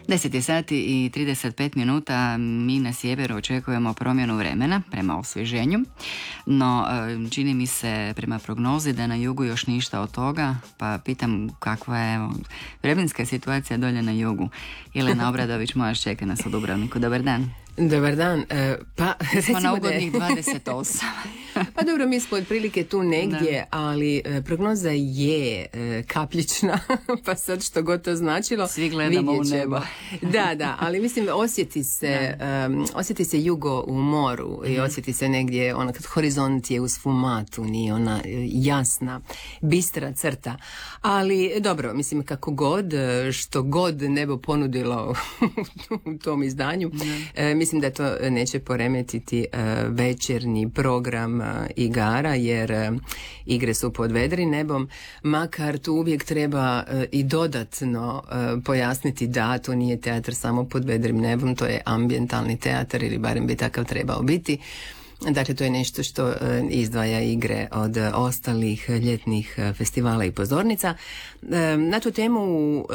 10 sati i 35 minuta, mi na sjeveru očekujemo promjenu vremena prema osvježenju, no čini mi se prema prognozi da na jugu još ništa od toga, pa pitam kakva je vremenska situacija dolje na jugu. Jelena Obradović, moja čeka nas u Dubrovniku. Dobar dan. Dobar dan. Pa, smo na ugodnih 28. Pa dobro, mi smo otprilike tu negdje, ali prognoza je kapljična, pa sad što god to značilo, svi gledamo u nebo. Da, ali mislim osjeti se jugo u moru i osjeti se negdje, ono kad horizont je u sfumatu, nije ona jasna, bistra crta. Ali dobro, mislim kako god, što god nebo ponudilo u tom izdanju, mislim da to neće poremetiti večernji program igara, jer igre su pod vedrim nebom, makar tu uvijek treba i dodatno pojasniti da to nije teatar samo pod vedrim nebom, to je ambijentalni teatar, ili barem bi takav trebao biti. Dakle, to je nešto što izdvaja igre od ostalih ljetnih festivala i pozornica. Na tu temu,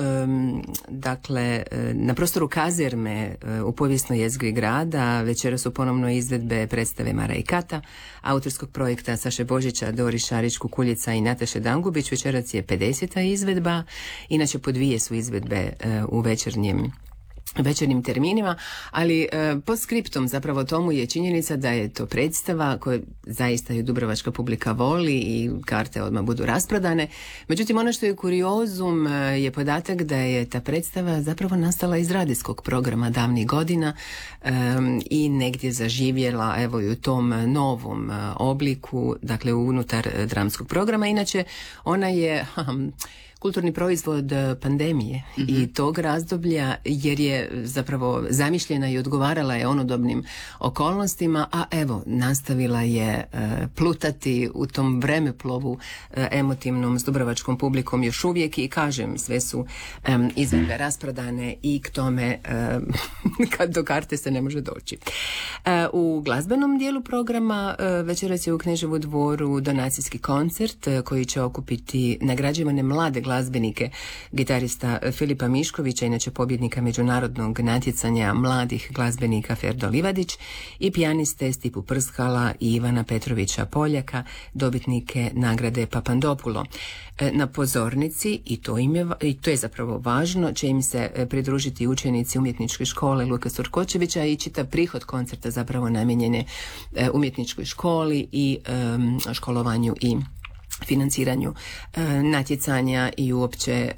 dakle, na prostoru Kazerme u povijesnoj jezgri grada večeras su ponovno izvedbe predstave Mara i Kata, autorskog projekta Saše Božića, Dori Šarić Kukuljica i Nataše Dangubić. Večeras je 50. izvedba, inače po 2 su izvedbe u večernjim terminima, ali pod skriptom zapravo tomu je činjenica da je to predstava koju zaista je dubrovačka publika voli i karte odmah budu rasprodane. Međutim, ono što je kuriozum je podatak da je ta predstava zapravo nastala iz radijskog programa davnih godina i negdje zaživjela evo i u tom novom obliku, dakle unutar dramskog programa. Inače, ona je kulturni proizvod pandemije i tog razdoblja, jer je zapravo zamišljena i odgovarala je onodobnim okolnostima, a evo nastavila je plutati u tom vremeplovu emotivnom s dubrovačkom publikom još uvijek i kažem, sve su izvedbe rasprodane i k tome kad do karte se ne može doći. U glazbenom dijelu programa večeras je u Kneževu dvoru donacijski koncert koji će okupiti nagrađivane mlade glazbenike, gitarista Filipa Miškovića, inače pobjednika međunarodnog natjecanja mladih glazbenika Ferdo Livadić, i pijaniste Stipu Prskala i Ivana Petrovića Poljaka, dobitnike nagrade Papandopulo. Na pozornici, i to je zapravo važno, će im se pridružiti učenici umjetničke škole Luka Surkočevića i čitav prihod koncerta zapravo namijenjen umjetničkoj školi i školovanju i financiranju natjecanja i uopće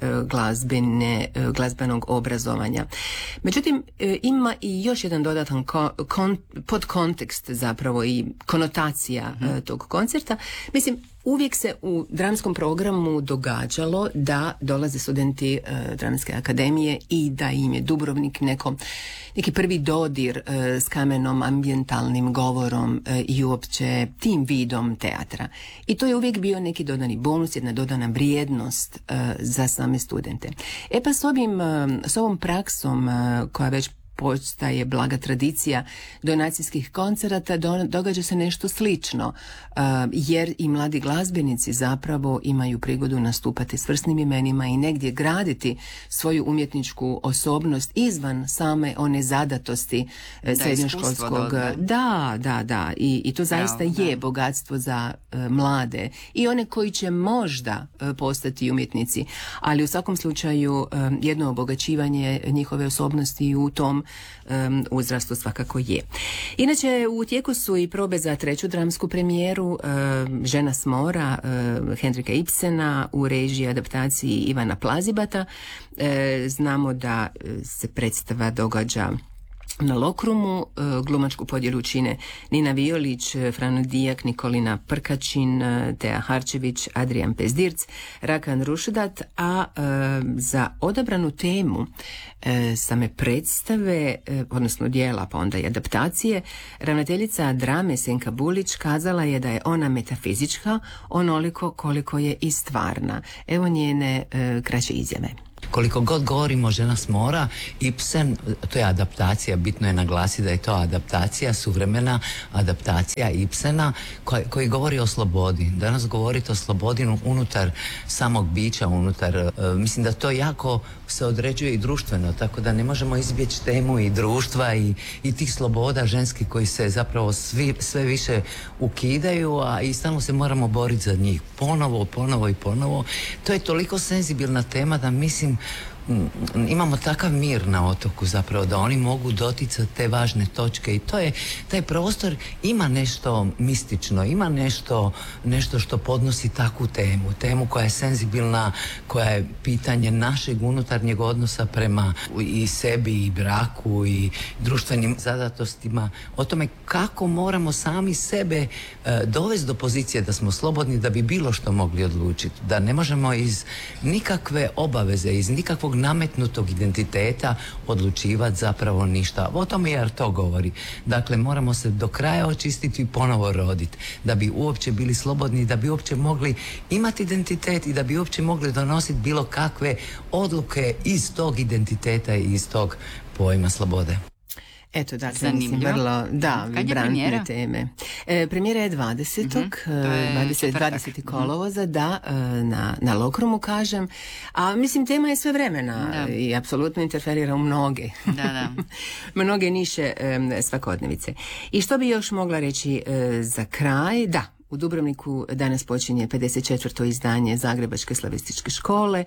glazbenog obrazovanja. Međutim, ima i još jedan dodatan podkontekst zapravo i konotacija tog koncerta. Mislim, uvijek se u dramskom programu događalo da dolaze studenti Dramske akademije i da im je Dubrovnik neki prvi dodir s kamenom, ambijentalnim govorom i uopće tim vidom teatra. I to je uvijek bio neki dodani bonus, jedna dodana vrijednost za same studente. E pa s ovom praksom koja već postaje blaga tradicija donacijskih koncerata, događa se nešto slično, jer i mladi glazbenici zapravo imaju prigodu nastupati s vrsnim imenima i negdje graditi svoju umjetničku osobnost izvan same one zadatosti srednjoškolskog. Da. I to zaista je bogatstvo za mlade i one koji će možda postati umjetnici, ali u svakom slučaju jedno obogaćivanje njihove osobnosti u tom uzrastu svakako je. Inače, u tijeku su i probe za 3. dramsku premijeru Žena s mora Henrika Ibsena u režiji adaptaciji Ivana Plazibata. Znamo da se predstava događa na Lokrumu. Glumačku podjelu čine Nina Violić, Frano Dijak, Nikolina Prkačin, Teja Harčević, Adrian Pezdirc, Rakan Rušedat, a za odabranu temu same predstave, odnosno dijela, pa onda i adaptacije, ravnateljica drame Senka Bulić kazala je da je ona metafizička onoliko koliko je i stvarna. Evo njene kraće izjave. koliko god govorimo žena s mora, Ibsen, to je adaptacija, bitno je naglasiti da je to adaptacija, suvremena adaptacija Ibsena koji govori o slobodi. Danas govorite o slobodi unutar samog bića, mislim da to jako se određuje i društveno, tako da ne možemo izbjeći temu i društva i tih sloboda ženskih koji se zapravo sve više ukidaju, a i stalno se moramo boriti za njih. Ponovo i ponovo. To je toliko senzibilna tema da mislim imamo takav mir na otoku zapravo da oni mogu doticati te važne točke i taj prostor ima nešto mistično, ima nešto što podnosi takvu temu koja je senzibilna, koja je pitanje našeg unutarnjeg odnosa prema i sebi i braku i društvenim zadatostima, o tome kako moramo sami sebe dovesti do pozicije da smo slobodni da bi bilo što mogli odlučiti, da ne možemo iz nikakve obaveze, iz nikakvog nametnutog identiteta odlučivati zapravo ništa. O tome jer to govori. Dakle, moramo se do kraja očistiti i ponovo roditi da bi uopće bili slobodni, da bi uopće mogli imati identitet i da bi uopće mogli donositi bilo kakve odluke iz tog identiteta i iz tog pojma slobode. Eto, dakle, mislim, vrlo, vibrantne teme. Premijera je 20. kolovoza, na Lokrumu, kažem. A mislim, tema je sve vremena i apsolutno interferira u mnoge. Mnoge niše svakodnevice. I što bi još mogla reći za kraj? U Dubrovniku danas počinje 54. izdanje Zagrebačke slavističke škole,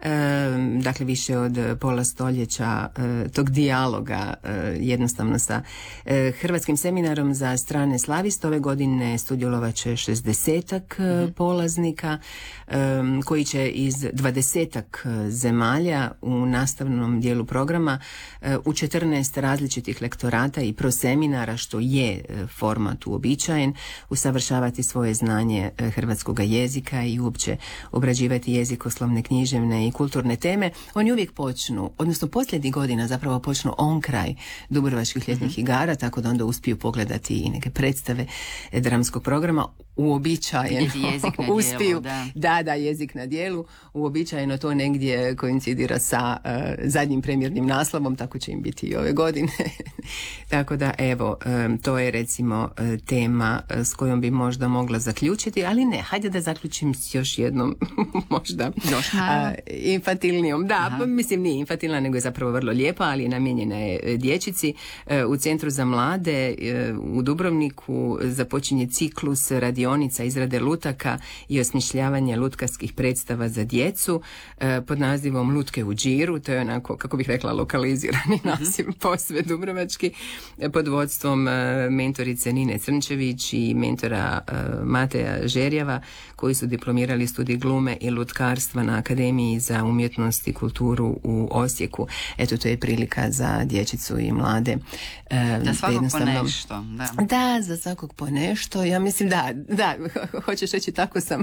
dakle više od pola stoljeća tog dijaloga jednostavno sa Hrvatskim seminarom za strane slaviste. Ove godine sudjelovat će 60-ak polaznika koji će iz 20-ak zemalja u nastavnom dijelu programa u 14 različitih lektorata i proseminara, što je format uobičajen, usavršavati svoje znanje hrvatskog jezika i uopće obrađivati jezikoslovne, književne i kulturne teme. Oni uvijek počnu, odnosno posljednjih godina zapravo počnu on kraj Dubrovačkih ljetnih igara, tako da onda uspiju pogledati i neke predstave dramskog programa. Uobičajeno uspiju, jezik na djelu, uobičajeno to negdje koincidira sa zadnjim premijernim naslovom, tako će im biti i ove godine. Tako da evo, to je recimo tema s kojom bi možda mogla zaključiti, ali ne, hajde da zaključim s još jednom možda infantilnijom. Mislim nije infantilna, nego je zapravo vrlo lijepa, ali je namijenjena je dječici. U Centru za mlade u Dubrovniku započinje ciklus radionica izrade lutaka i osmišljavanje lutkarskih predstava za djecu pod nazivom Lutke u džiru. To je onako, kako bih rekla, lokalizirani naziv posve dubrovački, pod vodstvom mentorice Nine Crnčević i mentora Mateja Žerjava, koji su diplomirali studij glume i lutkarstva na Akademiji za umjetnost i kulturu u Osijeku. Eto, to je prilika za dječicu i mlade. Da svakog po nešto. Da, za svakog po nešto. Ja mislim da, hoćeš reći, tako sam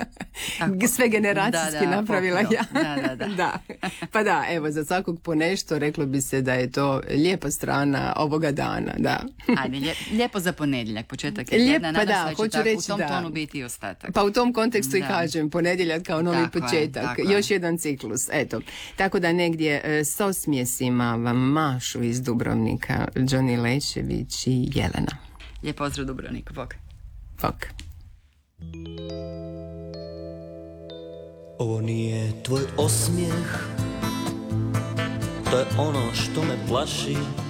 sve generacijski napravila ja. Da. Pa da, evo, za svakog po nešto reklo bi se da je to lijepa strana ovoga dana. Da. Ajde, lijepo za ponedjeljak, početak je tjedna, nadam se će tako reći, u tom tonu biti i ostatak. Pa u tom kontekstu i kažem, ponedjeljak kao novi početak, tako još jedan ciklus. Eto, tako da negdje s osmijesima vam mašu iz Dubrovnika Johnny Lečević i Jelena. Lijep pozdrav Dubrovniku, bok. Bok. Ovo nije tvoj osmijeh, to je ono što me plaši.